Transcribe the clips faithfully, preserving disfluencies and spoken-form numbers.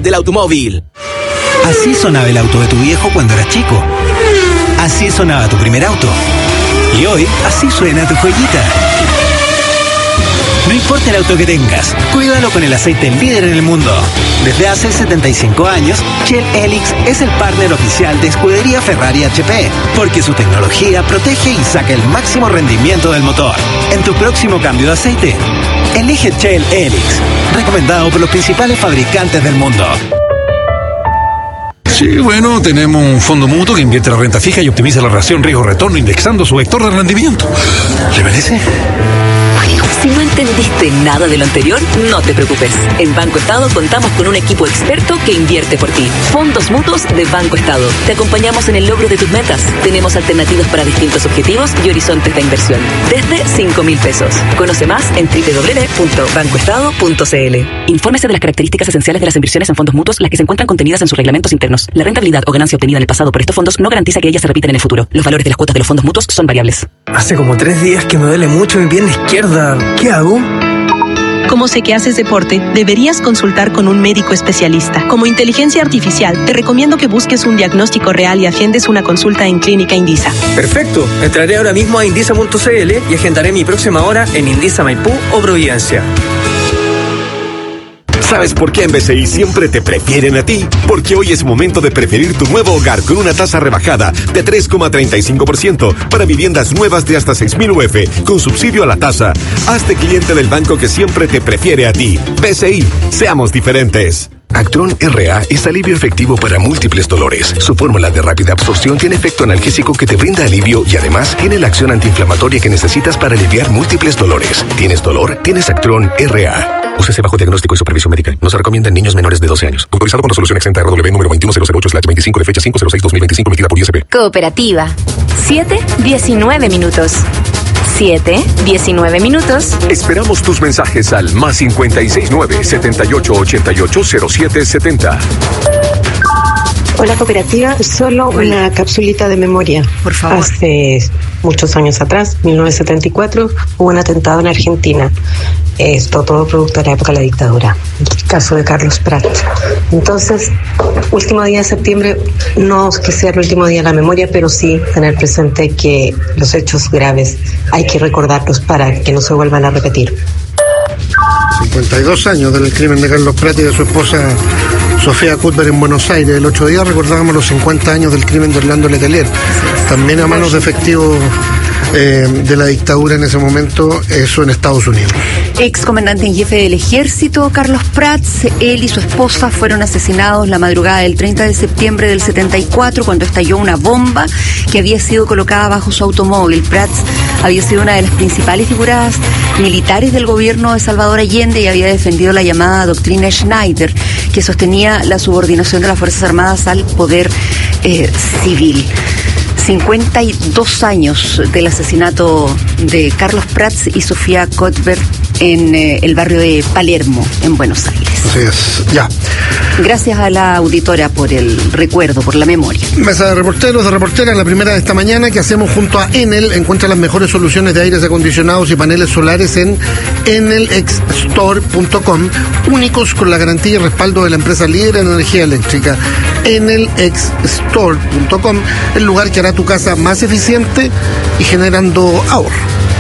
del automóvil. Así sonaba el auto de tu viejo cuando eras chico. Así sonaba tu primer auto. Y hoy, así suena tu joyita. No importa el auto que tengas, cuídalo con el aceite líder en el mundo. Desde hace setenta y cinco años, Shell Helix es el partner oficial de Escudería Ferrari H P, porque su tecnología protege y saca el máximo rendimiento del motor. En tu próximo cambio de aceite, elige Shell Helix, recomendado por los principales fabricantes del mundo. Sí, bueno, tenemos un fondo mutuo que invierte la renta fija y optimiza la relación riesgo-retorno indexando su vector de rendimiento. ¿Le parece? Si no entendiste nada de lo anterior, no te preocupes. En Banco Estado contamos con un equipo experto que invierte por ti. Fondos mutuos de Banco Estado. Te acompañamos en el logro de tus metas. Tenemos alternativas para distintos objetivos y horizontes de inversión. Desde cinco mil pesos. Conoce más en doble u doble u doble u punto banco estado punto c l. Infórmese de las características esenciales de las inversiones en fondos mutuos, las que se encuentran contenidas en sus reglamentos internos. La rentabilidad o ganancia obtenida en el pasado por estos fondos no garantiza que ellas se repiten en el futuro. Los valores de las cuotas de los fondos mutuos son variables. Hace como tres días que me duele mucho mi pierna izquierda. ¿Qué hago? Como sé que haces deporte, deberías consultar con un médico especialista. Como inteligencia artificial, te recomiendo que busques un diagnóstico real y agendes una consulta en Clínica Indisa. Perfecto. Entraré ahora mismo a indisa punto c l y agendaré mi próxima hora en Indisa Maipú o Providencia. ¿Sabes por qué en B C I siempre te prefieren a ti? Porque hoy es momento de preferir tu nuevo hogar con una tasa rebajada de tres coma treinta y cinco por ciento para viviendas nuevas de hasta seis mil U F con subsidio a la tasa. Hazte cliente del banco que siempre te prefiere a ti. B C I, seamos diferentes. Actron R A es alivio efectivo para múltiples dolores. Su fórmula de rápida absorción tiene efecto analgésico que te brinda alivio y además tiene la acción antiinflamatoria que necesitas para aliviar múltiples dolores. ¿Tienes dolor? Tienes Actron R A. Úsese bajo diagnóstico y supervisión médica. No se recomienda en niños menores de doce años. Autorizado con resolución exenta R W número veintiuno cero cero ocho slash veinticinco de fecha cinco cero seis dos mil veinticinco emitida por I S P. Cooperativa. siete diecinueve minutos. siete diecinueve minutos. Esperamos tus mensajes al más cincuenta y seis nueve setenta y ocho ochenta y ocho cero siete setenta. Hola Cooperativa, solo una capsulita de memoria. Por favor. Hace muchos años atrás, mil novecientos setenta y cuatro, hubo un atentado en Argentina. Esto todo producto de la época de la dictadura. El caso de Carlos Prat. Entonces, último día de septiembre, no que sea el último día de la memoria, pero sí tener presente que los hechos graves hay que recordarlos para que no se vuelvan a repetir. cincuenta y dos años del crimen de Carlos Prat y de su esposa Sofía Cuthbert en Buenos Aires. El otro día recordábamos los cincuenta años del crimen de Orlando Letelier, también a manos de efectivos eh, de la dictadura en ese momento, eso en Estados Unidos. Ex comandante en jefe del ejército, Carlos Prats, él y su esposa fueron asesinados la madrugada del treinta de septiembre del setenta y cuatro cuando estalló una bomba que había sido colocada bajo su automóvil. Prats había sido una de las principales figuras militares del gobierno de Salvador Allende y había defendido la llamada doctrina Schneider, que sostenía la subordinación de las Fuerzas Armadas al poder eh, civil. cincuenta y dos años del asesinato de Carlos Prats y Sofía Cuthbert en eh, el barrio de Palermo, en Buenos Aires. Así es, ya. Gracias a la auditora por el recuerdo, por la memoria. Mesa de reporteros, de reporteras, la primera de esta mañana que hacemos junto a Enel. Encuentra las mejores soluciones de aires acondicionados y paneles solares en enel x store punto com, únicos con la garantía y respaldo de la empresa líder en energía eléctrica. enel x store punto com, el lugar que hará tu casa más eficiente y generando ahorro.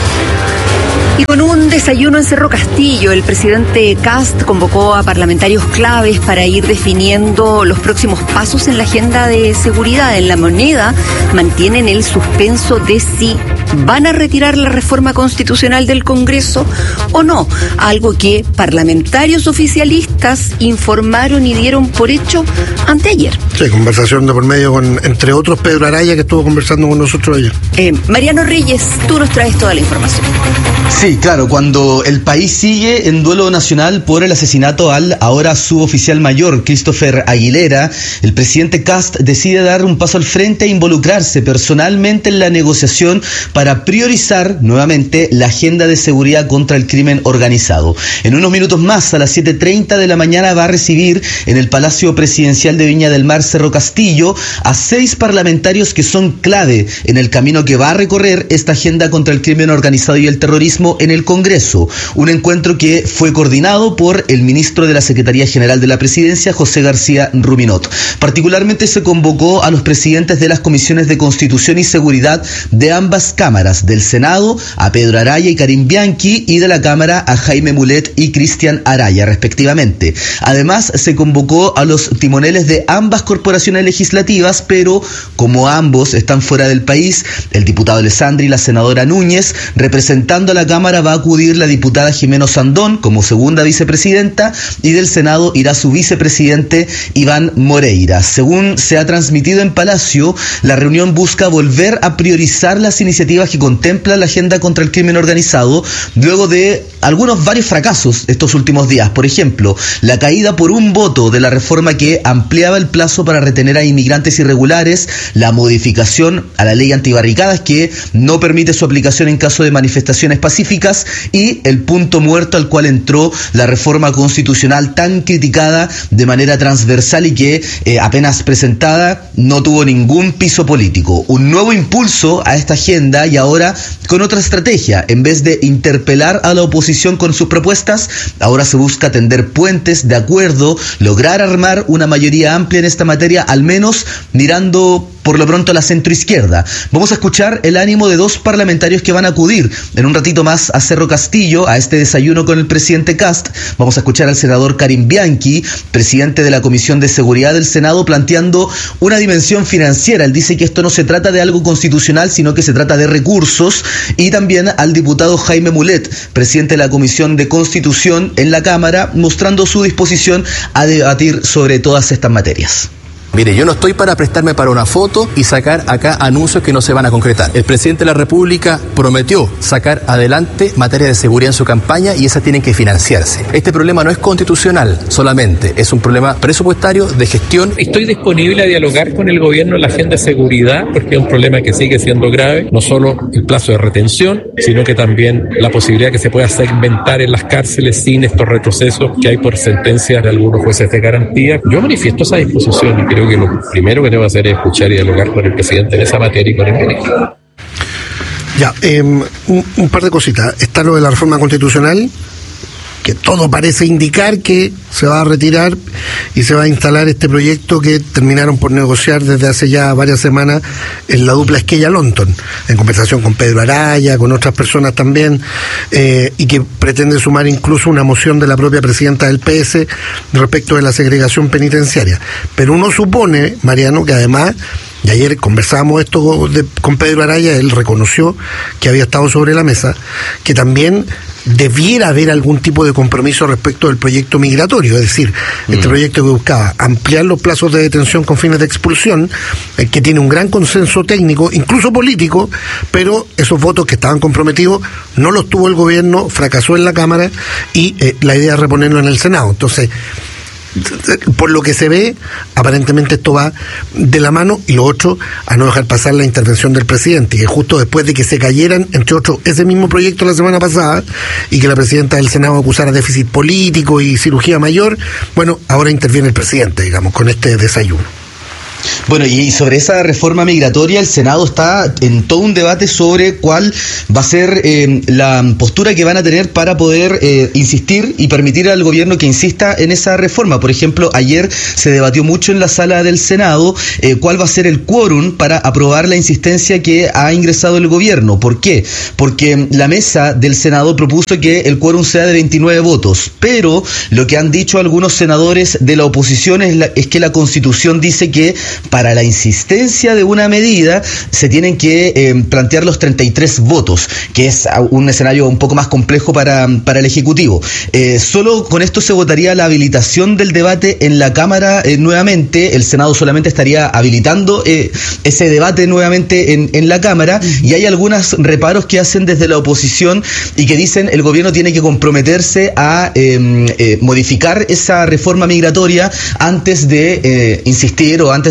Y con un desayuno en Cerro Castillo, el presidente Kast convocó a parlamentarios claves para ir definiendo los próximos pasos en la agenda de seguridad. En La Moneda mantienen el suspenso de si van a retirar la reforma constitucional del Congreso o no, algo que parlamentarios oficialistas informaron y dieron por hecho anteayer. Sí, conversación de por medio con, entre otros, Pedro Araya, que estuvo conversando con nosotros ayer. Eh, Mariano Reyes, tú nos traes toda la información. Sí, claro, cuando el país sigue en duelo nacional por el asesinato al ahora suboficial mayor Christopher Aguilera, el presidente Kast decide dar un paso al frente e involucrarse personalmente en la negociación para priorizar nuevamente la agenda de seguridad contra el crimen organizado. En unos minutos más, a las siete treinta de la mañana, va a recibir en el Palacio Presidencial de Viña del Mar, Cerro Castillo, a seis parlamentarios que son clave en el camino que va a recorrer esta agenda contra el crimen organizado y el terrorismo en el Congreso, un encuentro que fue coordinado por el ministro de la Secretaría General de la Presidencia, José García Ruminot. Particularmente se convocó a los presidentes de las comisiones de Constitución y Seguridad de ambas cámaras, del Senado a Pedro Araya y Karim Bianchi, y de la Cámara a Jaime Mulet y Cristian Araya, respectivamente. Además, se convocó a los timoneles de ambas corporaciones legislativas, pero como ambos están fuera del país, el diputado Alessandri y la senadora Núñez, representando a la Cámara va a acudir la diputada Jimeno Sandón como segunda vicepresidenta, y del Senado irá su vicepresidente Iván Moreira. Según se ha transmitido en Palacio, la reunión busca volver a priorizar las iniciativas que contempla la agenda contra el crimen organizado, luego de algunos varios fracasos estos últimos días. Por ejemplo, la caída por un voto de la reforma que ampliaba el plazo para retener a inmigrantes irregulares, la modificación a la ley antibarricadas que no permite su aplicación en caso de manifestaciones pacíficas, y el punto muerto al cual entró la reforma constitucional tan criticada de manera transversal y que eh, apenas presentada no tuvo ningún piso político. Un nuevo impulso a esta agenda, y ahora con otra estrategia. En vez de interpelar a la oposición con sus propuestas, ahora se busca tender puentes de acuerdo, lograr armar una mayoría amplia en esta materia, al menos mirando por lo pronto a la centroizquierda. Vamos a escuchar el ánimo de dos parlamentarios que van a acudir en un ratito más a Cerro Castillo, a este desayuno con el presidente Kast. Vamos a escuchar al senador Karim Bianchi, presidente de la Comisión de Seguridad del Senado, planteando una dimensión financiera. Él dice que esto no se trata de algo constitucional, sino que se trata de recursos. Y también al diputado Jaime Mulet, presidente de la Comisión de Constitución en la Cámara, mostrando su disposición a debatir sobre todas estas materias. Mire, yo no estoy para prestarme para una foto y sacar acá anuncios que no se van a concretar. El presidente de la República prometió sacar adelante materia de seguridad en su campaña, y esas tienen que financiarse. Este problema no es constitucional solamente, es un problema presupuestario, de gestión. Estoy disponible a dialogar con el gobierno en la agenda de seguridad, porque es un problema que sigue siendo grave, no solo el plazo de retención, sino que también la posibilidad que se pueda segmentar en las cárceles sin estos retrocesos que hay por sentencias de algunos jueces de garantía. Yo manifiesto esa disposición y creo que lo primero que tengo que hacer es escuchar y dialogar con el presidente en esa materia y con el ministro. Ya, eh, un, un par de cositas. Está lo de la reforma constitucional, que todo parece indicar que se va a retirar y se va a instalar este proyecto que terminaron por negociar desde hace ya varias semanas en la dupla Esquella-Lonton, en conversación con Pedro Araya, con otras personas también, eh, y que pretende sumar incluso una moción de la propia presidenta del P S respecto de la segregación penitenciaria. Pero uno supone, Mariano, que además, y ayer conversábamos esto de, con Pedro Araya, él reconoció que había estado sobre la mesa, que también debiera haber algún tipo de compromiso respecto del proyecto migratorio, es decir, mm. este proyecto que buscaba ampliar los plazos de detención con fines de expulsión, eh, que tiene un gran consenso técnico, incluso político, pero esos votos que estaban comprometidos no los tuvo el gobierno, fracasó en la Cámara, y eh, la idea es reponerlo en el Senado. Entonces, por lo que se ve, aparentemente esto va de la mano, y lo otro, a no dejar pasar la intervención del presidente, que justo después de que se cayeran, entre otros, ese mismo proyecto la semana pasada, y que la presidenta del Senado acusara déficit político y cirugía mayor, bueno, ahora interviene el presidente, digamos, con este desayuno. Bueno, y sobre esa reforma migratoria, el Senado está en todo un debate sobre cuál va a ser eh, la postura que van a tener para poder eh, insistir y permitir al gobierno que insista en esa reforma. Por ejemplo, ayer se debatió mucho en la sala del Senado eh, cuál va a ser el quórum para aprobar la insistencia que ha ingresado el gobierno. ¿Por qué? Porque la mesa del Senado propuso que el quórum sea de veintinueve votos, pero lo que han dicho algunos senadores de la oposición es, la, es que la Constitución dice que para la insistencia de una medida se tienen que eh, plantear los treinta y tres votos, que es un escenario un poco más complejo para, para el Ejecutivo. Eh, solo con esto se votaría la habilitación del debate en la Cámara eh, nuevamente. El Senado solamente estaría habilitando eh, ese debate nuevamente en, en la Cámara, y hay algunos reparos que hacen desde la oposición y que dicen el gobierno tiene que comprometerse a eh, eh, modificar esa reforma migratoria antes de eh, insistir o antes de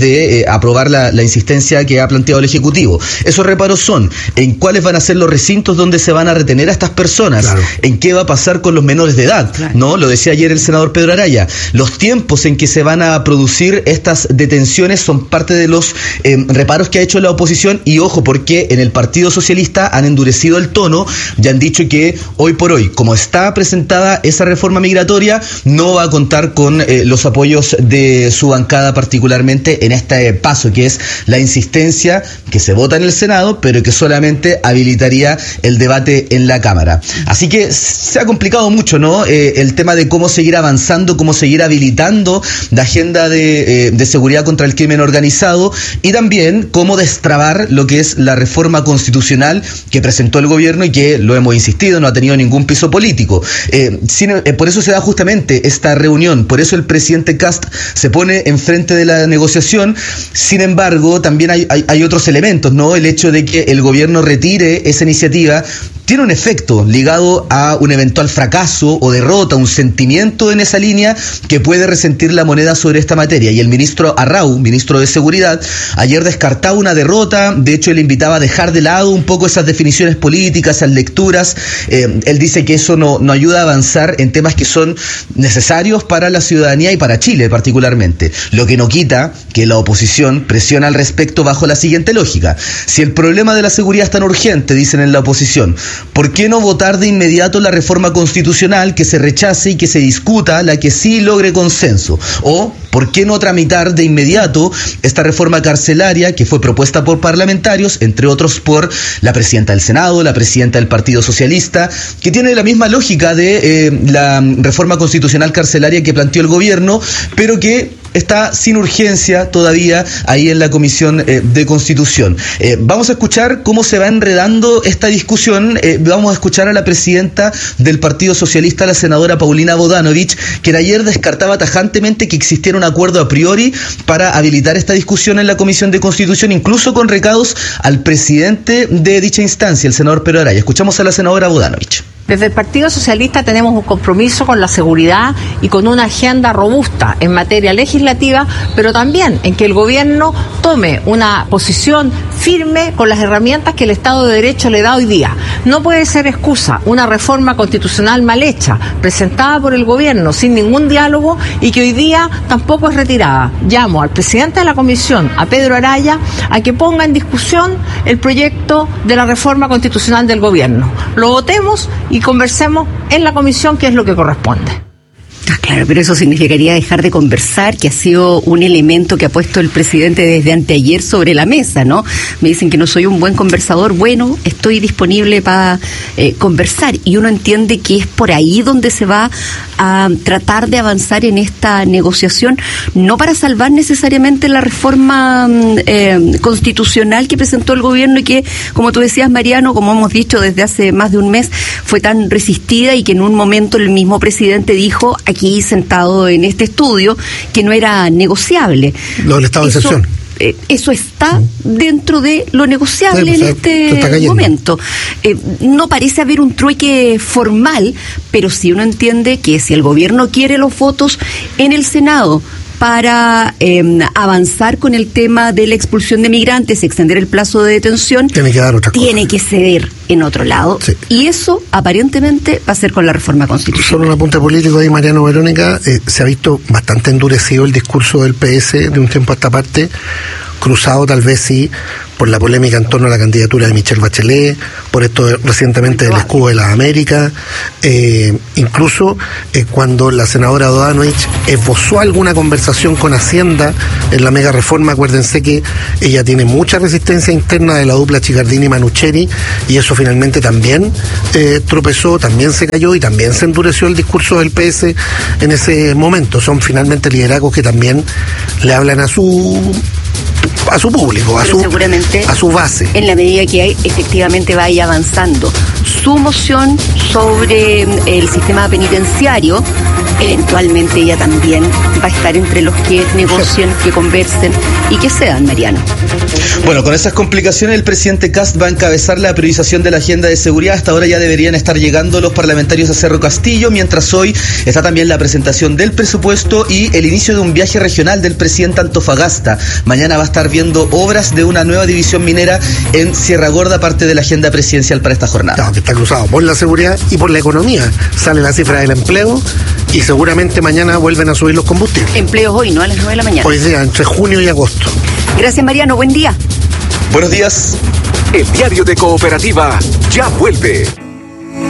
de eh, aprobar la, la insistencia que ha planteado el Ejecutivo. Esos reparos son en cuáles van a ser los recintos donde se van a retener a estas personas, claro. en qué va a pasar con los menores de edad, claro. ¿no? Lo decía ayer el senador Pedro Araya, los tiempos en que se van a producir estas detenciones son parte de los eh, reparos que ha hecho la oposición, y ojo, porque en el Partido Socialista han endurecido el tono, ya han dicho que hoy por hoy, como está presentada esa reforma migratoria, no va a contar con eh, los apoyos de su bancada, particularmente en este paso, que es la insistencia que se vota en el Senado, pero que solamente habilitaría el debate en la Cámara. Así que se ha complicado mucho, ¿no? Eh, el tema de cómo seguir avanzando, cómo seguir habilitando la agenda de, eh, de seguridad contra el crimen organizado, y también cómo destrabar lo que es la reforma constitucional que presentó el gobierno y que, lo hemos insistido, no ha tenido ningún piso político. Eh, sin, eh, por eso se da justamente esta reunión, por eso el presidente Kast se pone enfrente de la negociación. Sin embargo, también hay, hay, hay otros elementos, ¿no? El hecho de que el gobierno retire esa iniciativa tiene un efecto ligado a un eventual fracaso o derrota, un sentimiento en esa línea que puede resentir la moneda sobre esta materia. Y el ministro Arrau, ministro de Seguridad, ayer descartaba una derrota. De hecho, él invitaba a dejar de lado un poco esas definiciones políticas, esas lecturas. Eh, él dice que eso no, no ayuda a avanzar en temas que son necesarios para la ciudadanía y para Chile particularmente. Lo que no quita que la oposición presiona al respecto bajo la siguiente lógica. Si el problema de la seguridad es tan urgente, dicen en la oposición, ¿por qué no votar de inmediato la reforma constitucional, que se rechace y que se discuta la que sí logre consenso? O, ¿por qué no tramitar de inmediato esta reforma carcelaria que fue propuesta por parlamentarios, entre otros por la presidenta del Senado, la presidenta del Partido Socialista, que tiene la misma lógica de eh, la reforma constitucional carcelaria que planteó el gobierno, pero que está sin urgencia todavía ahí en la Comisión eh, de Constitución? Eh, vamos a escuchar cómo se va enredando esta discusión. Eh, vamos a escuchar a la presidenta del Partido Socialista, la senadora Paulina Bodanovich, que ayer descartaba tajantemente que existiera un acuerdo a priori para habilitar esta discusión en la Comisión de Constitución, incluso con recados al presidente de dicha instancia, el senador Pedro Araya. Escuchamos a la senadora Bodanovich. Desde el Partido Socialista tenemos un compromiso con la seguridad y con una agenda robusta en materia legislativa, pero también en que el gobierno tome una posición firme con las herramientas que el Estado de Derecho le da hoy día. No puede ser excusa una reforma constitucional mal hecha, presentada por el gobierno sin ningún diálogo y que hoy día tampoco es retirada. Llamo al presidente de la Comisión, a Pedro Araya, a que ponga en discusión el proyecto de la reforma constitucional del gobierno. Lo votemos y conversemos en la comisión, que es lo que corresponde. Ah, claro, pero eso significaría dejar de conversar, que ha sido un elemento que ha puesto el presidente desde anteayer sobre la mesa, ¿no? Me dicen que no soy un buen conversador. Bueno, estoy disponible para eh, conversar, y uno entiende que es por ahí donde se va a tratar de avanzar en esta negociación, no para salvar necesariamente la reforma eh, constitucional que presentó el gobierno y que, como tú decías, Mariano, como hemos dicho desde hace más de un mes, fue tan resistida y que en un momento el mismo presidente dijo aquí sentado en este estudio que no era negociable. Lo del estado de excepción. Eh, eso está dentro de lo negociable sí, pues, en este momento. Eh, no parece haber un trueque formal, pero sí uno entiende que si el gobierno quiere los votos en el Senado para eh, avanzar con el tema de la expulsión de migrantes, extender el plazo de detención, tiene que dar otra cosa. Tiene que ceder en otro lado. Sí. Y eso, aparentemente, va a ser con la reforma constitucional. Solo un apunte político ahí, Mariano Verónica. Eh, se ha visto bastante endurecido el discurso del P S de un tiempo a esta parte, cruzado tal vez sí por la polémica en torno a la candidatura de Michelle Bachelet, por esto recientemente del escudo de las Américas, eh, incluso eh, cuando la senadora Bodanovich esbozó alguna conversación con Hacienda en la mega reforma. Acuérdense que ella tiene mucha resistencia interna de la dupla Chicardini-Manucheri, y eso finalmente también eh, tropezó, también se cayó y también se endureció el discurso del P S en ese momento. Son finalmente liderazgos que también le hablan a su a su público, a Pero su, seguramente a su base. En la medida que efectivamente vaya avanzando su moción sobre el sistema penitenciario, eventualmente ella también va a estar entre los que negocien, que conversen y que cedan, Mariano. Bueno, con esas complicaciones el presidente Kast va a encabezar la priorización de la agenda de seguridad. Hasta ahora ya deberían estar llegando los parlamentarios a Cerro Castillo, mientras hoy está también la presentación del presupuesto y el inicio de un viaje regional del presidente a Antofagasta. Mañana va a estar viendo obras de una nueva división minera en Sierra Gorda, parte de la agenda presidencial para esta jornada. No, que está cruzado por la seguridad y por la economía. Sale la cifra del empleo y seguramente mañana vuelven a subir los combustibles. Empleos hoy, ¿no? A las nueve de la mañana. Hoy día, entre junio y agosto. Gracias, Mariano. Buen día. Buenos días. El diario de Cooperativa ya vuelve.